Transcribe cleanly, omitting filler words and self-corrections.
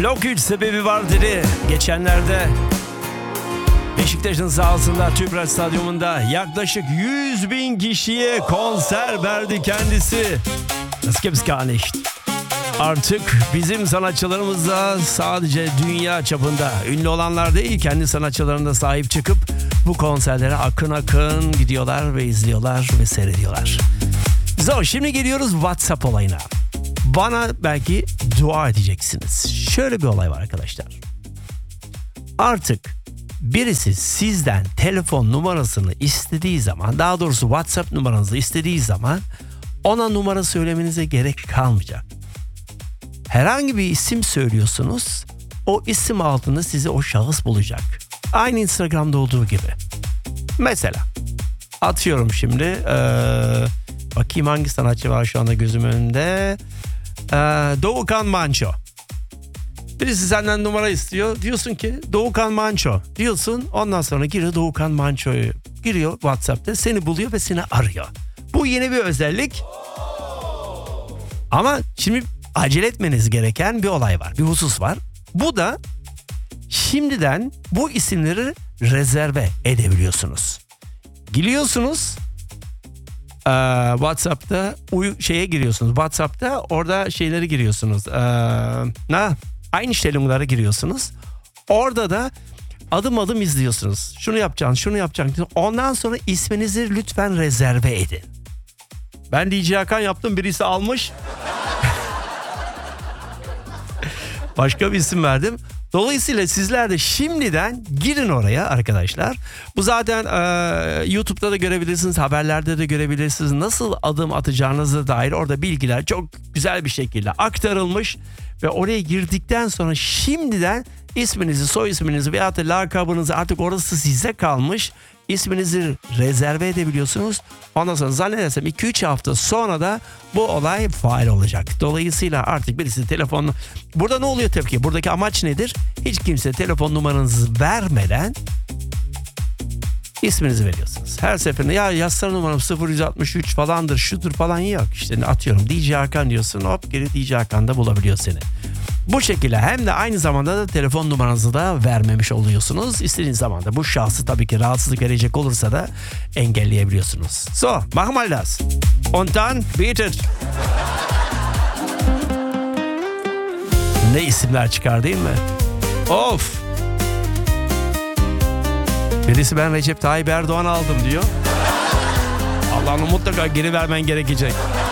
Blok 3 sebebi var dedi. Geçenlerde Beşiktaş'ın sahasında Tüpraş Stadyumunda yaklaşık 100.000 kişiye konser verdi kendisi. Das gibt's gar nicht. Artık bizim sanatçılarımız da sadece dünya çapında ünlü olanlar değil, kendi sanatçılarına sahip çıkıp bu konserlere akın akın gidiyorlar ve izliyorlar ve seyrediyorlar. Şimdi geliyoruz WhatsApp olayına. Bana belki dua edeceksiniz. Şöyle bir olay var arkadaşlar. Artık birisi sizden telefon numarasını istediği zaman, daha doğrusu WhatsApp numaranızı istediği zaman ona numara söylemenize gerek kalmayacak. Herhangi bir isim söylüyorsunuz, o isim altında sizi o şahıs bulacak. Aynı Instagram'da olduğu gibi. Mesela atıyorum şimdi, bakayım hangi sanatçı var şu anda gözümün önünde. Doğukan Manço. Birisi senden numara istiyor. Diyorsun ki Doğukan Manço diyorsun. Ondan sonra giriyor, Doğukan Manço'yu giriyor WhatsApp'ta, seni buluyor ve seni arıyor. Bu yeni bir özellik. Ama şimdi acele etmeniz gereken bir olay var. Bir husus var. Bu da şimdiden bu isimleri rezerve edebiliyorsunuz. Giriyorsunuz WhatsApp'ta şeye giriyorsunuz. WhatsApp'ta orada şeyleri giriyorsunuz. Einstellung'lara giriyorsunuz. Orada da adım adım izliyorsunuz. Şunu yapacaksın, şunu yapacaksın. Ondan sonra isminizi lütfen rezerve edin. Ben DJ Hakan yaptım, birisi almış. Başka bir isim verdim. Dolayısıyla sizler de şimdiden girin oraya arkadaşlar. Bu zaten YouTube'da da görebilirsiniz, haberlerde de görebilirsiniz. Nasıl adım atacağınıza dair orada bilgiler çok güzel bir şekilde aktarılmış. Ve oraya girdikten sonra şimdiden isminizi, soy isminizi veyahut da lakabınızı, artık orası size kalmış, isminizi rezerve edebiliyorsunuz. Ondan sonra zannedersem 2-3 hafta sonra da bu olay faal olacak. Dolayısıyla artık birisi telefonunu... Burada ne oluyor tabii ki? Buradaki amaç nedir? Hiç kimse telefon numaranızı vermeden isminizi veriyorsunuz. Her seferinde ya yazsana numaram 0163 falandır, şudur falan, yok. İşte atıyorum DJ Hakan diyorsun, hop geri DJ Hakan da bulabiliyor seni. Bu şekilde hem de aynı zamanda da telefon numaranızı da vermemiş oluyorsunuz. İstediğiniz zaman da bu şahsı tabii ki rahatsızlık verecek olursa da engelleyebiliyorsunuz. So, machen wir das. Und dann betet. Ne isimler çıkar değil mi? Of! Birisi ben Recep Tayyip Erdoğan aldım diyor. Allah'ını mutlaka geri vermen gerekecek.